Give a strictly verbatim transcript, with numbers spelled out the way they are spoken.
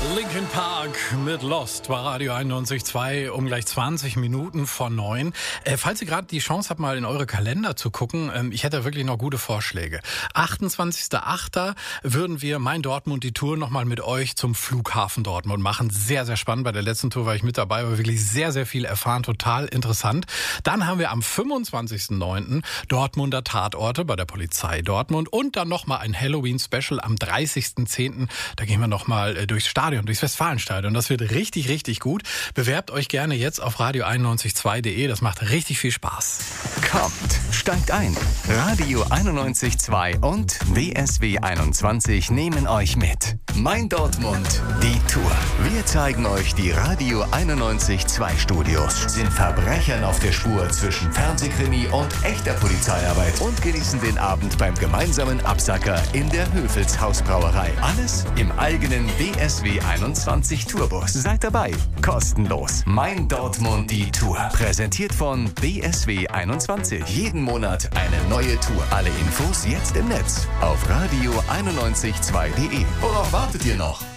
Linkin Park mit Lost bei Radio einundneunzig Komma zwei um gleich zwanzig Minuten vor neun. Äh, falls ihr gerade die Chance habt, mal in eure Kalender zu gucken, ähm, ich hätte wirklich noch gute Vorschläge. achtundzwanzigster achter würden wir Mein Dortmund, die Tour, nochmal mit euch zum Flughafen Dortmund machen. Sehr, sehr spannend. Bei der letzten Tour war ich mit dabei, aber wirklich sehr, sehr viel erfahren. Total interessant. Dann haben wir am fünfundzwanzigsten neunten Dortmunder Tatorte bei der Polizei Dortmund und dann nochmal ein Halloween-Special am dreißigsten zehnten Da gehen wir nochmal äh, durchs Stadion, durchs Westfalenstadion. Das wird richtig, richtig gut. Bewerbt euch gerne jetzt auf radio einundneunzig Komma zwei punkt de. Das macht richtig viel Spaß. Kommt, steigt ein. Radio einundneunzig Komma zwei und B S W einundzwanzig nehmen euch mit. Mein Dortmund, die Tour. Wir zeigen euch die Radio einundneunzig Komma zwei Studios, sind Verbrechern auf der Spur zwischen Fernsehkrimi und echter Polizeiarbeit und genießen den Abend beim gemeinsamen Absacker in der Höfels Hausbrauerei. Alles im eigenen B S W einundzwanzig Tourbus. Seid dabei, kostenlos. Mein Dortmund, die Tour. Präsentiert von B S W einundzwanzig. Jeden Monat eine neue Tour. Alle Infos jetzt im Netz auf radio einundneunzig Komma zwei punkt de. Worauf wartet ihr noch?